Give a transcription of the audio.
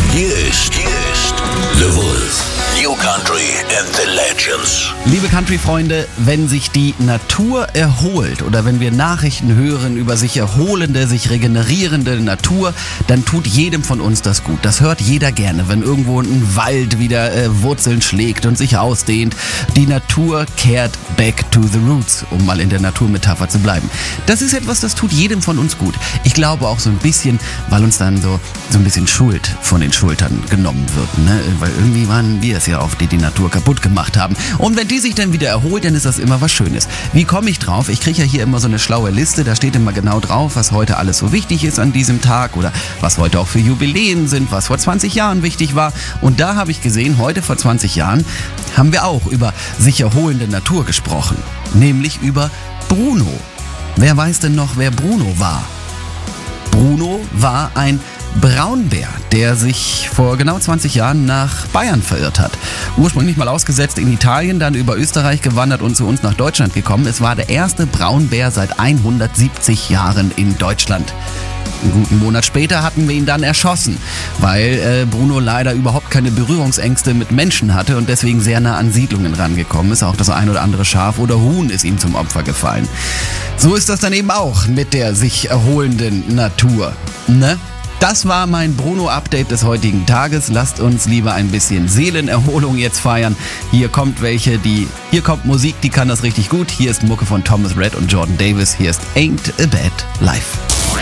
Hier ist The Wolf. New Country and the Legends. Liebe Country-Freunde, wenn sich die Natur erholt oder wenn wir Nachrichten hören über sich erholende, sich regenerierende Natur, dann tut jedem von uns das gut. Das hört jeder gerne, wenn irgendwo ein Wald wieder Wurzeln schlägt und sich ausdehnt. Die Natur kehrt back to the roots, um mal in der Naturmetapher zu bleiben. Das ist etwas, das tut jedem von uns gut. Ich glaube auch so ein bisschen, weil uns dann so ein bisschen Schuld von den Schultern genommen wird, ne? Weil irgendwie waren wir es ja auf die Natur kaputt gemacht haben. Und wenn die sich dann wieder erholt, dann ist das immer was Schönes. Wie komme ich drauf? Ich kriege ja hier immer so eine schlaue Liste, da steht immer genau drauf, was heute alles so wichtig ist an diesem Tag oder was heute auch für Jubiläen sind, was vor 20 Jahren wichtig war. Und da habe ich gesehen, heute vor 20 Jahren haben wir auch über sich erholende Natur gesprochen. Nämlich über Bruno. Wer weiß denn noch, wer Bruno war? Bruno war ein Braunbär, der sich vor genau 20 Jahren nach Bayern verirrt hat. Ursprünglich mal ausgesetzt in Italien, dann über Österreich gewandert und zu uns nach Deutschland gekommen. Es war der erste Braunbär seit 170 Jahren in Deutschland. Einen guten Monat später hatten wir ihn dann erschossen, weil Bruno leider überhaupt keine Berührungsängste mit Menschen hatte und deswegen sehr nah an Siedlungen rangekommen ist. Auch das ein oder andere Schaf oder Huhn ist ihm zum Opfer gefallen. So ist das dann eben auch mit der sich erholenden Natur, ne? Das war mein Bruno-Update des heutigen Tages. Lasst uns lieber ein bisschen Seelenerholung jetzt feiern. Hier kommt Musik, die kann das richtig gut. Hier ist Mucke von Thomas Rhett und Jordan Davis. Hier ist Ain't a Bad Life.